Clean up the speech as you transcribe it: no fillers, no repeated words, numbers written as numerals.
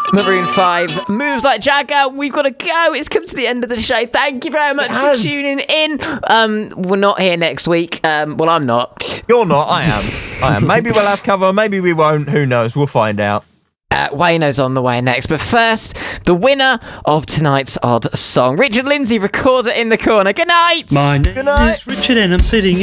Maroon 5, Moves Like Jagger. We've got to go. It's come to the end of the show. Thank you very much for tuning in. We're not here next week. Well, I'm not. You're not. I am. Maybe we'll have cover. Maybe we won't. Who knows? We'll find out. Wayno's on the way next. But first, the winner of tonight's Odd Song, Richard Lindsay, recorder in the corner. Good night. My name is Richard and I'm sitting